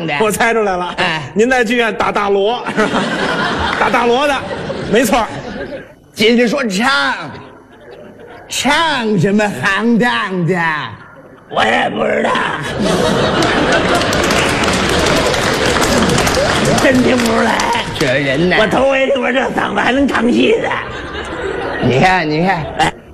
唱的。 我猜出来了， 哎， 您在剧院打大锣，打大锣的，没错。 接着说唱什么行当的，我也不知道，真听不出来。这人呢，我头回听说这嗓子还能唱戏的。你看，哎。